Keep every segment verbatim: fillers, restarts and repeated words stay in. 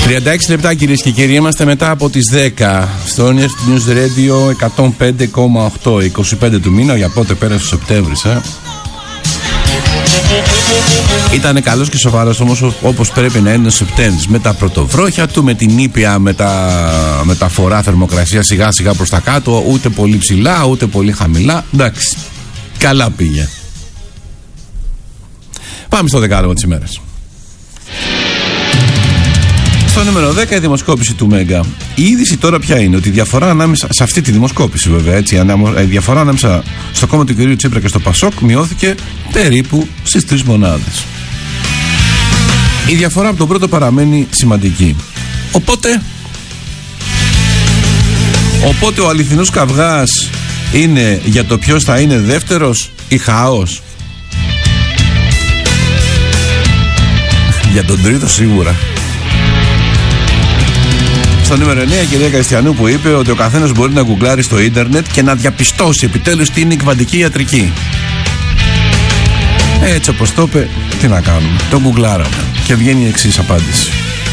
τριάντα έξι λεπτά κυρίες και κύριοι, είμαστε μετά από τις δέκα στο News Radio εκατόν πέντε κόμμα οκτώ, είκοσι πέντε του μήνα, για πότε πέρασε ο Σεπτέμβρης, ε? Ήτανε καλός και σοβαρός όμως, όπως πρέπει να είναι ο Σεπτέμβρης, με τα πρωτοβρόχια του, με την ήπια μετα... μεταφορά θερμοκρασία σιγά σιγά προς τα κάτω, ούτε πολύ ψηλά ούτε πολύ χαμηλά, εντάξει, καλά πήγε. Πάμε στο δεκάλογο της ημέρας. Στο νούμερο δέκα, η δημοσκόπηση του Μέγκα. Η είδηση τώρα ποια είναι? Ότι η διαφορά ανάμεσα, σε αυτή τη δημοσκόπηση βέβαια, έτσι, η διαφορά ανάμεσα στο κόμμα του κυρίου Τσίπρα και στο Πασόκ μειώθηκε περίπου στις τρεις μονάδες. Η διαφορά από τον πρώτο παραμένει σημαντική. Οπότε, οπότε ο αληθινός καυγάς είναι για το ποιος θα είναι δεύτερος ή χαός? Για τον τρίτο σίγουρα. Στο νούμερο εννέα, η κυρία Κριστιανού, που είπε ότι ο καθένας μπορεί να γκουγκλάρει στο ίντερνετ και να διαπιστώσει επιτέλους τι είναι η κβαντική ιατρική. Έτσι όπως το είπε, τι να κάνουμε, το γκουγκλάραμε και βγαίνει η εξής απάντηση.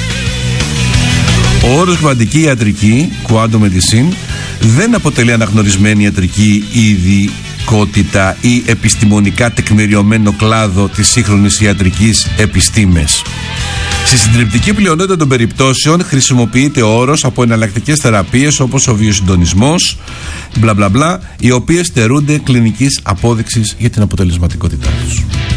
Ο όρος κβαντική ιατρική, quantum medicine, δεν αποτελεί αναγνωρισμένη ιατρική ειδικότητα ή επιστημονικά τεκμηριωμένο κλάδο της σύγχρονης ιατρικής επιστήμης. Στη συντριπτική πλειονότητα των περιπτώσεων χρησιμοποιείται ο όρος από εναλλακτικές θεραπείες όπως ο βιοσυντονισμός, μπλα μπλα μπλα, οι οποίες στερούνται κλινικής απόδειξης για την αποτελεσματικότητά τους.